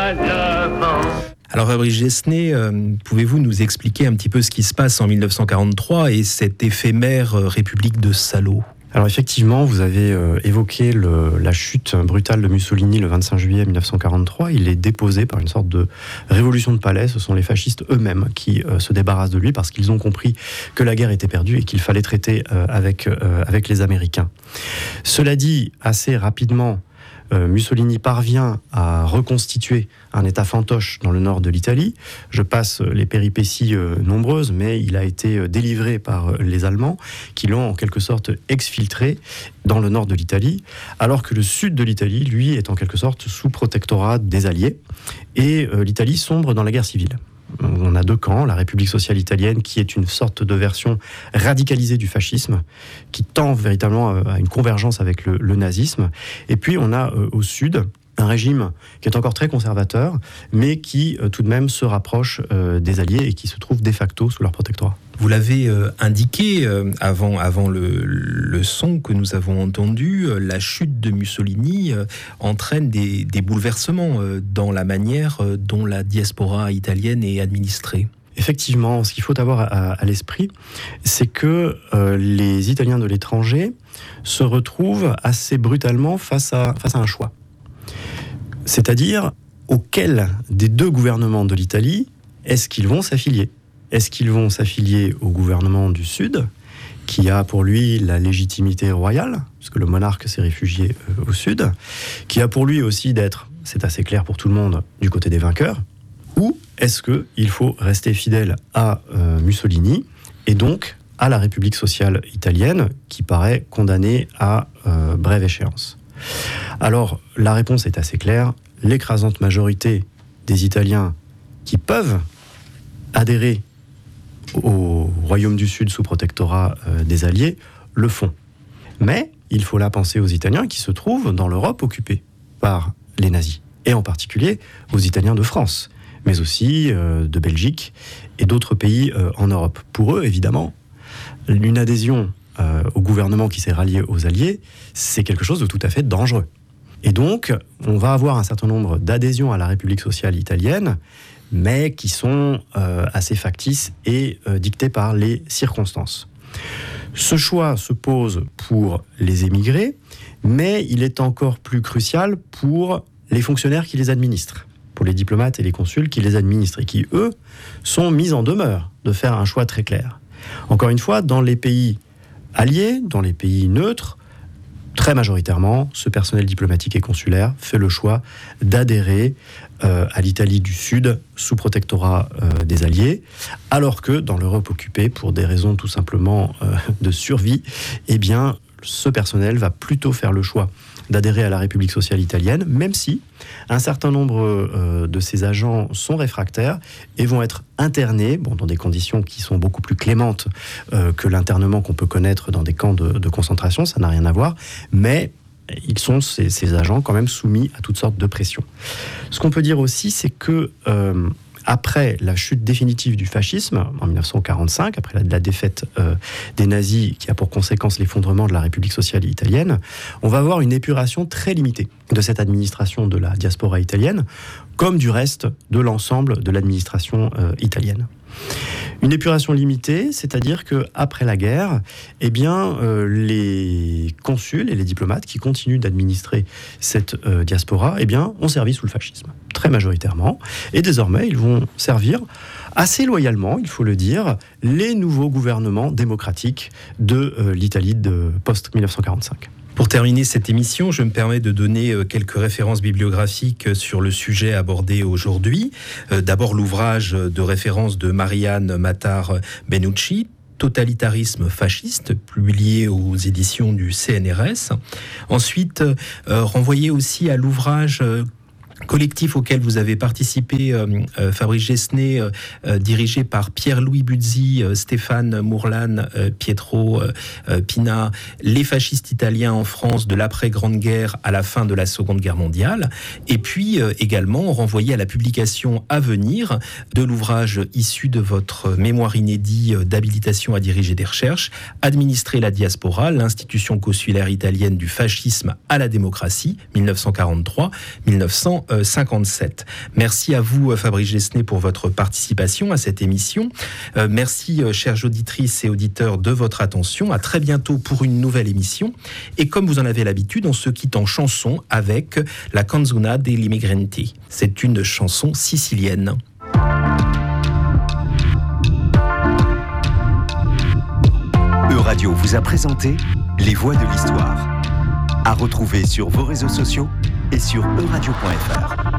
Alors Fabrice Gesnet, pouvez-vous nous expliquer un petit peu ce qui se passe en 1943 et cette éphémère République de Salo ? Alors effectivement, vous avez évoqué la chute brutale de Mussolini le 25 juillet 1943. Il est déposé par une sorte de révolution de palais. Ce sont les fascistes eux-mêmes qui se débarrassent de lui parce qu'ils ont compris que la guerre était perdue et qu'il fallait traiter avec les Américains. Cela dit, assez rapidement, Mussolini parvient à reconstituer un État fantoche dans le nord de l'Italie. Je passe les péripéties nombreuses, mais il a été délivré par les Allemands qui l'ont en quelque sorte exfiltré dans le nord de l'Italie, alors que le sud de l'Italie, lui, est en quelque sorte sous protectorat des Alliés, et l'Italie sombre dans la guerre civile. On a deux camps, la République sociale italienne qui est une sorte de version radicalisée du fascisme, qui tend véritablement à une convergence avec le nazisme. Et puis on a au sud un régime qui est encore très conservateur, mais qui tout de même se rapproche des Alliés et qui se trouve de facto sous leur protectorat. Vous l'avez indiqué avant le son que nous avons entendu, la chute de Mussolini entraîne des bouleversements dans la manière dont la diaspora italienne est administrée. Effectivement, ce qu'il faut avoir à l'esprit, c'est que les Italiens de l'étranger se retrouvent assez brutalement face à un choix. C'est-à-dire, auquel des deux gouvernements de l'Italie est-ce qu'ils vont s'affilier ? Est-ce qu'ils vont s'affilier au gouvernement du Sud, qui a pour lui la légitimité royale, puisque le monarque s'est réfugié au Sud, qui a pour lui aussi d'être, c'est assez clair pour tout le monde, du côté des vainqueurs, ou est-ce qu'il faut rester fidèle à Mussolini, et donc à la République sociale italienne, qui paraît condamnée à brève échéance ? Alors, la réponse est assez claire. L'écrasante majorité des Italiens qui peuvent adhérer au Royaume du Sud sous protectorat des Alliés le font. Mais il faut là penser aux Italiens qui se trouvent dans l'Europe occupée par les nazis, et en particulier aux Italiens de France, mais aussi de Belgique et d'autres pays en Europe. Pour eux, évidemment, une adhésion au gouvernement qui s'est rallié aux Alliés, c'est quelque chose de tout à fait dangereux. Et donc, on va avoir un certain nombre d'adhésions à la République sociale italienne, mais qui sont assez factices et dictées par les circonstances. Ce choix se pose pour les émigrés, mais il est encore plus crucial pour les fonctionnaires qui les administrent, pour les diplomates et les consuls qui les administrent, et qui, eux, sont mis en demeure de faire un choix très clair. Encore une fois, dans les pays alliés, dans les pays neutres, très majoritairement, ce personnel diplomatique et consulaire fait le choix d'adhérer à l'Italie du Sud sous protectorat des Alliés, alors que dans l'Europe occupée, pour des raisons tout simplement de survie, eh bien, ce personnel va plutôt faire le choix d'adhérer à la République sociale italienne, même si un certain nombre de ces agents sont réfractaires et vont être internés, dans des conditions qui sont beaucoup plus clémentes que l'internement qu'on peut connaître dans des camps de concentration, ça n'a rien à voir, mais ils sont, ces agents, quand même soumis à toutes sortes de pressions. Ce qu'on peut dire aussi, c'est que après la chute définitive du fascisme, en 1945, après la défaite des nazis, qui a pour conséquence l'effondrement de la République sociale italienne, on va avoir une épuration très limitée de cette administration de la diaspora italienne, comme du reste de l'ensemble de l'administration italienne. Une épuration limitée, c'est-à-dire qu'après la guerre, eh bien, les consuls et les diplomates qui continuent d'administrer cette diaspora, eh bien, ont servi sous le fascisme, très majoritairement. Et désormais, ils vont servir assez loyalement, il faut le dire, les nouveaux gouvernements démocratiques de l'Italie de post-1945. Pour terminer cette émission, je me permets de donner quelques références bibliographiques sur le sujet abordé aujourd'hui. D'abord, l'ouvrage de référence de Marianne Matar-Benucci, Totalitarisme fasciste, publié aux éditions du CNRS. Ensuite, renvoyer aussi à l'ouvrage collectif auquel vous avez participé, Fabrice Gesnet, dirigé par Pierre-Louis Buzzi, Stéphane Mourlan, Pietro Pina, les fascistes italiens en France de l'après-Grande Guerre à la fin de la Seconde Guerre mondiale. Et puis également renvoyer à la publication à venir de l'ouvrage issu de votre mémoire inédit d'habilitation à diriger des recherches, Administrer la diaspora, l'institution consulaire italienne du fascisme à la démocratie, 1943-1945. 1957. Merci à vous, Fabrice Gesnet, pour votre participation à cette émission. Merci, chères auditrices et auditeurs, de votre attention. À très bientôt pour une nouvelle émission. Et comme vous en avez l'habitude, on se quitte en chanson avec la Canzona degli Immigranti. C'est une chanson sicilienne. Euradio vous a présenté Les Voix de l'Histoire. À retrouver sur vos réseaux sociaux et sur euradio.fr.